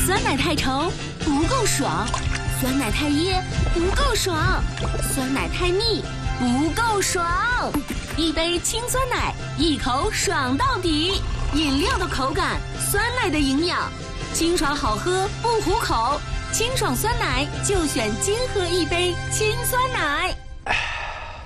酸奶太稠不够爽，酸奶太噎不够爽，酸奶太腻不够爽。一杯清酸奶，一口爽到底。饮料的口感，酸奶的营养，清爽好喝不糊口。清爽酸奶就选金喝一杯清酸奶。